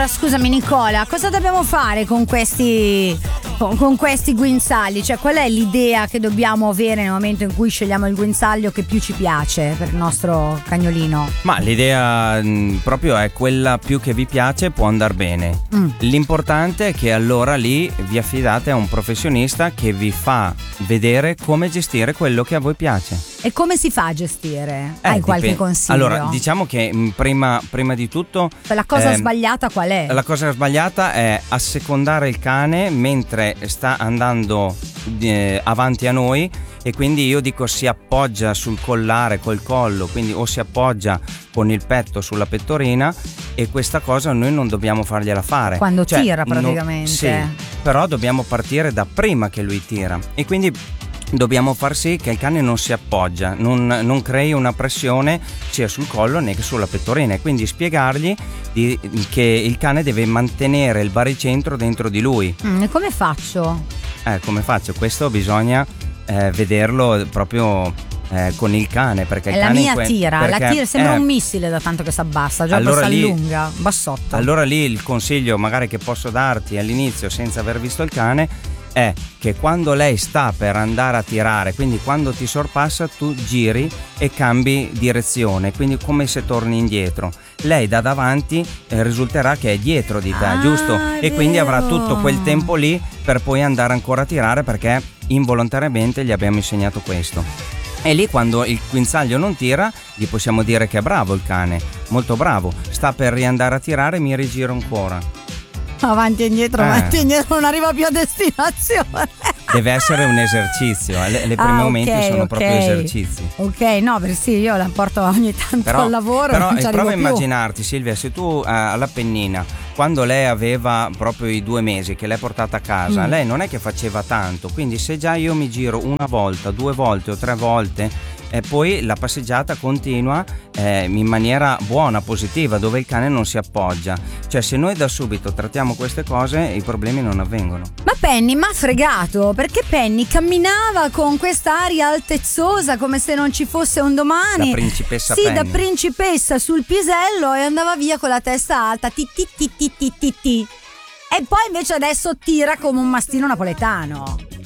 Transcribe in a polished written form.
Allora, scusami Nicola, cosa dobbiamo fare con questi guinzagli? Cioè, qual è l'idea che dobbiamo avere nel momento in cui scegliamo il guinzaglio che più ci piace per il nostro cagnolino? Ma l'idea proprio è quella più che vi piace, può andare bene. L'importante è che allora lì vi affidate a un professionista che vi fa vedere come gestire quello che a voi piace. E come si fa a gestire? Hai qualche consiglio? Allora, diciamo che prima di tutto la cosa sbagliata qual è? La cosa sbagliata è assecondare il cane mentre sta andando avanti a noi, e quindi io dico si appoggia sul collare col collo, quindi o si appoggia con il petto sulla pettorina, e questa cosa noi non dobbiamo fargliela fare quando tira praticamente. Sì, però dobbiamo partire da prima che lui tira, e quindi dobbiamo far sì che il cane non si appoggia, non crei una pressione sia sul collo né sulla pettorina, e quindi spiegargli che il cane deve mantenere il baricentro dentro di lui. E come faccio? Come faccio? Questo bisogna vederlo proprio con il cane, perché il la cane mia tira sembra un missile da tanto che si abbassa, già allora si allunga, bassotto. Allora lì il consiglio magari che posso darti all'inizio senza aver visto il cane è che quando lei sta per andare a tirare, quindi quando ti sorpassa, tu giri e cambi direzione, quindi come se torni indietro. Lei da davanti risulterà che è dietro di te, giusto? E quindi avrà tutto quel tempo lì per poi andare ancora a tirare, perché involontariamente gli abbiamo insegnato questo. E lì quando il guinzaglio non tira gli possiamo dire che è bravo il cane, molto bravo, sta per riandare a tirare, mi rigiro ancora. Avanti e indietro, non arriva più a destinazione. Deve essere un esercizio, le prime momenti sono proprio esercizi. Ok, no, perché sì, io la porto ogni tanto al lavoro. Però non ci prova a più. immaginarti, Silvia, se tu all'Appennina, quando lei aveva proprio i 2 mesi che l'hai portata a casa, lei non è che faceva tanto, quindi se già io mi giro una volta, 2 volte o 3 volte, e poi la passeggiata continua in maniera buona, positiva, dove il cane non si appoggia. Cioè, se noi da subito trattiamo queste cose, i problemi non avvengono. Ma Penny m'ha fregato, perché Penny camminava con quest'aria altezzosa come se non ci fosse un domani. Da principessa Penny. Penny. Da principessa sul pisello, e andava via con la testa alta, ti. E poi invece adesso tira come un mastino napoletano.